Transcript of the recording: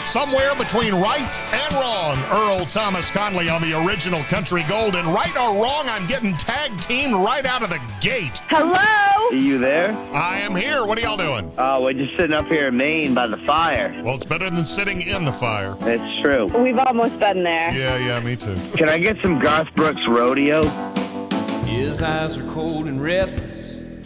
Somewhere between right and wrong, Earl Thomas Conley on the original Country Gold. And right or wrong, I'm getting tag teamed right out of the gate. Hello? Are you there? I am here. What are y'all doing? Oh, we're just sitting up here in Maine by the fire. Well, it's better than sitting in the fire. It's true. We've almost been there. Yeah, me too. Can I get some Garth Brooks Rodeo? His eyes are cold and restless.